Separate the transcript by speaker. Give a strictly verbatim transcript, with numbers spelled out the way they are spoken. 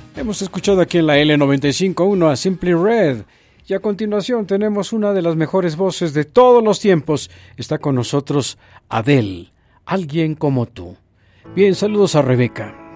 Speaker 1: Hemos escuchado aquí en la L noventa y cinco punto uno a Simply Red. Y a continuación tenemos una de las mejores voces de todos los tiempos. Está con nosotros Adele, Alguien como tú. Bien, saludos a Rebeca.